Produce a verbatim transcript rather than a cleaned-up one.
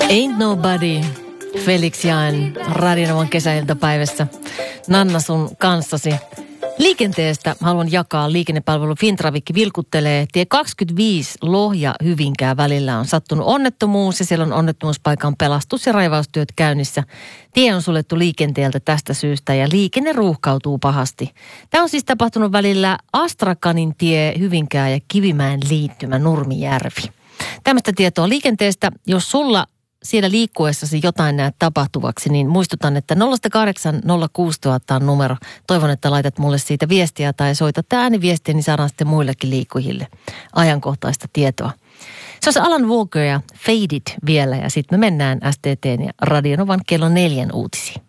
Ain't Nobody, Felix Jaen, Radionovan kesäiltapäivässä. Nanna sun kanssasi. Liikenteestä haluan jakaa. Liikennepalvelu Fintrafikki vilkuttelee. Tie kaksikymmentäviisi Lohja-Hyvinkää välillä on sattunut onnettomuus ja siellä on onnettomuuspaikan pelastus- ja raivaustyöt käynnissä. Tie on suljettu liikenteeltä tästä syystä ja liikenne ruuhkautuu pahasti. Tämä on siis tapahtunut välillä Astrakanin tie Hyvinkää ja Kivimäen liittymä Nurmijärvi. Tämmöistä tietoa liikenteestä, jos sulla siellä liikkuessasi jotain näet tapahtuvaksi, niin muistutan, että nolla kahdeksan nolla kuusi nolla nolla nolla on numero. Toivon, että laitat mulle siitä viestiä tai soitat ääniviestiä, niin saadaan sitten muillekin liikkujille ajankohtaista tietoa. Se on se Alan Walker ja Faded vielä ja sitten me mennään S T T:n ja Radionovan kello neljän uutisiin.